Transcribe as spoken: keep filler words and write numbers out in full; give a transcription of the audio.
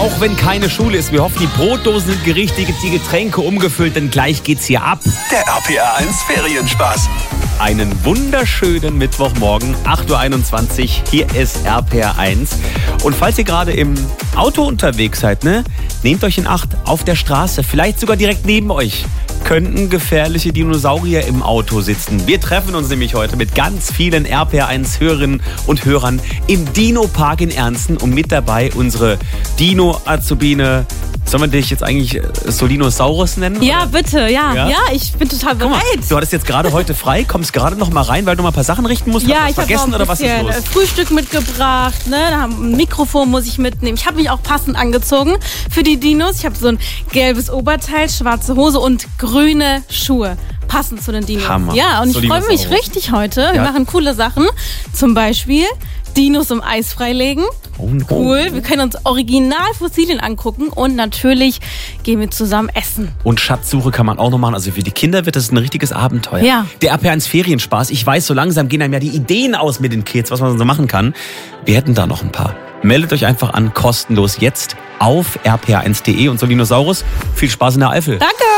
auch wenn keine Schule ist. Wir hoffen, die Brotdosen sind gerichtet, die Getränke umgefüllt, denn gleich geht's hier ab. Der R P R eins Ferienspaß. Einen wunderschönen Mittwochmorgen, acht Uhr einundzwanzig. Hier ist R P R eins. Und falls ihr gerade im Auto unterwegs seid, ne, nehmt euch in Acht. Auf der Straße, vielleicht sogar direkt neben euch, könnten gefährliche Dinosaurier im Auto sitzen. Wir treffen uns nämlich heute mit ganz vielen R P R eins Hörerinnen und Hörern im Dino-Park in Ernsten und mit dabei unsere Dino-Azubine. Sollen wir dich jetzt eigentlich Solinosaurus nennen? Ja, oder? bitte, ja. Ja? Ja, ich bin total Guck mal, bereit. du hattest jetzt gerade heute frei, kommst gerade noch mal rein, weil du mal ein paar Sachen richten musst. Ja, Hast ich du habe vergessen noch oder ein was ist bisschen los? Frühstück mitgebracht, ne? Da haben- Ein Mikrofon muss ich mitnehmen. Ich habe mich auch passend angezogen für die Dinos. Ich habe so ein gelbes Oberteil, schwarze Hose und grüne Schuhe. Passend zu den Dinos. Hammer. Ja, und ich freue mich Solinosaurus. richtig heute. Wir Ja. machen coole Sachen. Zum Beispiel Dinos im Eis freilegen. Oh, no. Cool. Wir können uns Originalfossilien angucken und natürlich gehen wir zusammen essen. Und Schatzsuche kann man auch noch machen. Also für die Kinder wird das ein richtiges Abenteuer. Ja. Der R P R eins Ferienspaß. Ich weiß, so langsam gehen einem ja die Ideen aus mit den Kids, was man so machen kann. Wir hätten da noch ein paar. Meldet euch einfach an, kostenlos jetzt auf r p r eins punkt d e und Solinosaurus. Viel Spaß in der Eifel. Danke!